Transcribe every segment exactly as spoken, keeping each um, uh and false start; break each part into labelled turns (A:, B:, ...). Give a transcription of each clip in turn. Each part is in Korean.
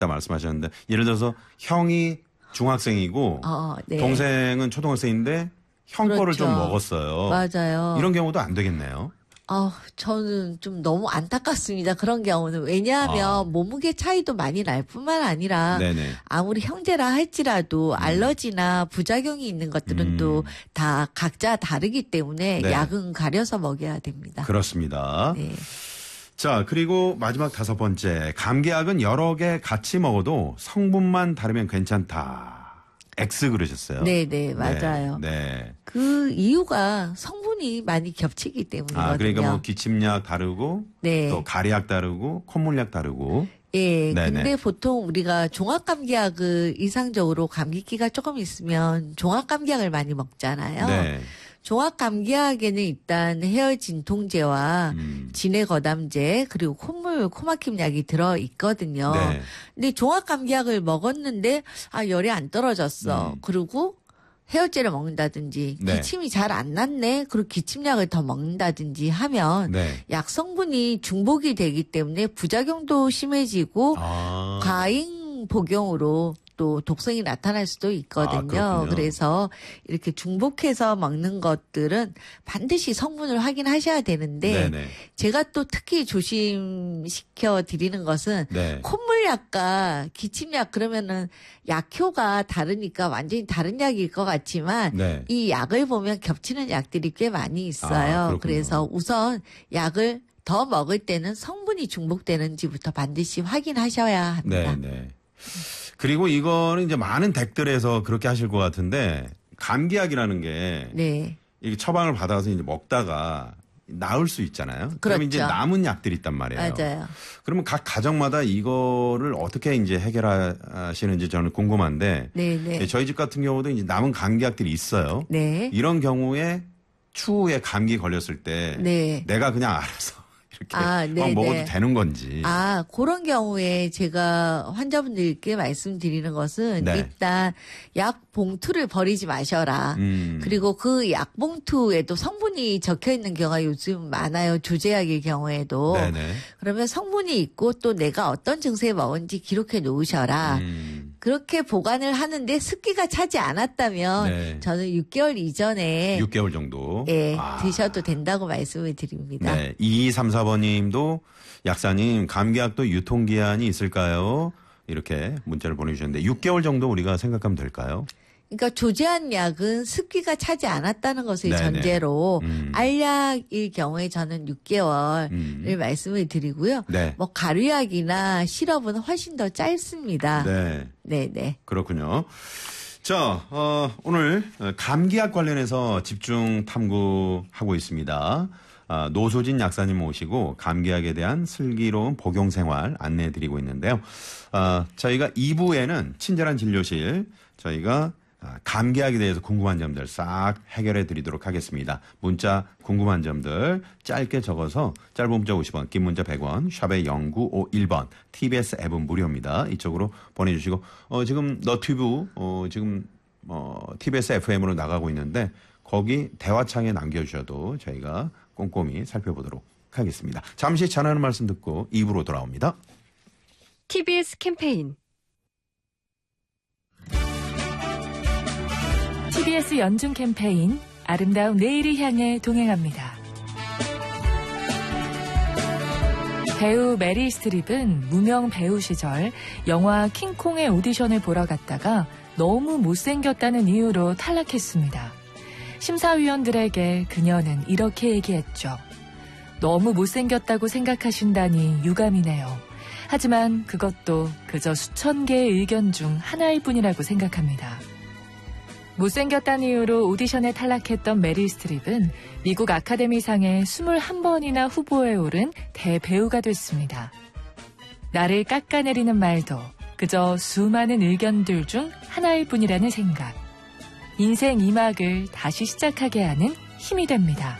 A: 말씀하셨는데 예를 들어서 형이 중학생이고
B: 어, 네.
A: 동생은 초등학생인데 형
B: 그렇죠.
A: 거를 좀 먹었어요.
B: 맞아요.
A: 이런 경우도 안 되겠네요.
B: 아, 저는 좀 너무 안타깝습니다. 그런 경우는. 왜냐하면
A: 아.
B: 몸무게 차이도 많이 날 뿐만 아니라
A: 네네.
B: 아무리 형제라 할지라도 알러지나 부작용이 있는 것들은
A: 음.
B: 또 다 각자 다르기 때문에
A: 네.
B: 약은 가려서 먹여야 됩니다.
A: 그렇습니다.
B: 네.
A: 자, 그리고 마지막 다섯 번째. 감기약은 여러 개 같이 먹어도 성분만 다르면 괜찮다. X 그러셨어요.
B: 네네, 맞아요.
A: 네. 네.
B: 그 이유가 성분이 많이 겹치기 때문이거든요.
A: 아, 그러니까 뭐 기침약 다르고
B: 네.
A: 또 가래약 다르고 콧물약 다르고.
B: 예,
A: 네네.
B: 근데 보통 우리가 종합감기약을 일상적으로 감기기가 조금 있으면 종합감기약을 많이 먹잖아요.
A: 네.
B: 종합감기약에는 일단 헤어 진통제와
A: 음.
B: 진해거담제 그리고 콧물 코막힘 약이 들어 있거든요.
A: 네.
B: 근데 종합감기약을 먹었는데 아 열이 안 떨어졌어.
A: 음.
B: 그리고 헤어제를 먹는다든지
A: 네.
B: 기침이 잘 안 났네. 그리고 기침약을 더 먹는다든지 하면
A: 네.
B: 약 성분이 중복이 되기 때문에 부작용도 심해지고
A: 아.
B: 과잉 복용으로 또 독성이 나타날 수도 있거든요.
A: 아, 그렇군요.
B: 그래서 이렇게 중복해서 먹는 것들은 반드시 성분을 확인하셔야 되는데
A: 네네.
B: 제가 또 특히 조심시켜 드리는 것은
A: 네.
B: 콧물약과 기침약 그러면은 약효가 다르니까 완전히 다른 약일 것 같지만
A: 네.
B: 이 약을 보면 겹치는 약들이 꽤 많이
A: 아,
B: 있어요.
A: 그렇군요.
B: 그래서 우선 약을 더 먹을 때는 성분이 중복되는지부터 반드시 확인하셔야 합니다.
A: 네, 네. 그리고 이거는 이제 많은 댁들에서 그렇게 하실 것 같은데 감기약이라는 게
B: 네.
A: 이게 처방을 받아서 이제 먹다가 나을 수 있잖아요. 그럼
B: 그렇죠.
A: 이제 남은 약들이 있단 말이에요.
B: 맞아요.
A: 그러면 각 가정마다 이거를 어떻게 이제 해결하시는지 저는 궁금한데
B: 네, 네.
A: 저희 집 같은 경우도 이제 남은 감기약들이 있어요.
B: 네.
A: 이런 경우에 추후에 감기 걸렸을 때
B: 네.
A: 내가 그냥 알아서 이렇게
B: 아,
A: 막
B: 네,
A: 먹어도
B: 네.
A: 되는 건지.
B: 아, 그런 경우에 제가 환자분들께 말씀드리는 것은
A: 네.
B: 일단 약 봉투를 버리지 마셔라.
A: 음.
B: 그리고 그 약 봉투에도 성분이 적혀 있는 경우가 요즘 많아요. 조제약일 경우에도.
A: 네네.
B: 그러면 성분이 있고 또 내가 어떤 증세에 먹은지 기록해 놓으셔라.
A: 음.
B: 그렇게 보관을 하는데 습기가 차지 않았다면
A: 네.
B: 저는 육 개월 이전에
A: 육 개월 정도.
B: 예,
A: 아.
B: 드셔도 된다고 말씀을 드립니다.
A: 네. 이이삼사 번님도 약사님 감기약도 유통기한이 있을까요? 이렇게 문자를 보내주셨는데 육 개월 정도 우리가 생각하면 될까요?
B: 그러니까 조제한 약은 습기가 차지 않았다는 것을
A: 네네.
B: 전제로
A: 음.
B: 알약일 경우에 저는 육 개월을
A: 음.
B: 말씀을 드리고요.
A: 네.
B: 뭐 가루약이나 시럽은 훨씬 더 짧습니다.
A: 네.
B: 네, 네.
A: 그렇군요. 자, 어, 오늘 감기약 관련해서 집중 탐구하고 있습니다. 아, 노수진 약사님 모시고 감기약에 대한 슬기로운 복용 생활 안내해 드리고 있는데요. 아, 저희가 이 부에는 친절한 진료실 저희가 아, 감기약에 대해서 궁금한 점들 싹 해결해 드리도록 하겠습니다. 문자 궁금한 점들 짧게 적어서 짧은 문자 오십 원, 긴 문자 백 원, 샵의 영구오일 번, 티비에스 앱은 무료입니다. 이쪽으로 보내주시고 어, 지금 너튜브 어, 지금 어, 티비에스 에프엠으로 나가고 있는데 거기 대화창에 남겨주셔도 저희가 꼼꼼히 살펴보도록 하겠습니다. 잠시 전하는 말씀 듣고 이 부로 돌아옵니다.
C: 티비에스 캠페인
D: 티비에스 연중 캠페인 아름다운 내일을 향해 동행합니다. 배우 메릴 스트립은 무명 배우 시절 영화 킹콩의 오디션을 보러 갔다가 너무 못생겼다는 이유로 탈락했습니다. 심사위원들에게 그녀는 이렇게 얘기했죠. 너무 못생겼다고 생각하신다니 유감이네요. 하지만 그것도 그저 수천 개의 의견 중 하나일 뿐이라고 생각합니다. 못생겼다는 이유로 오디션에 탈락했던 메릴 스트립은 미국 아카데미상에 이십일 번이나 후보에 오른 대배우가 됐습니다. 나를 깎아내리는 말도 그저 수많은 의견들 중 하나일 뿐이라는 생각. 인생 이 막을 다시 시작하게 하는 힘이 됩니다.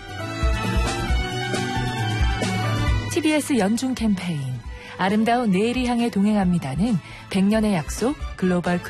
D: 티비에스 연중 캠페인 아름다운 내일을 향해 동행합니다는 백 년의 약속 글로벌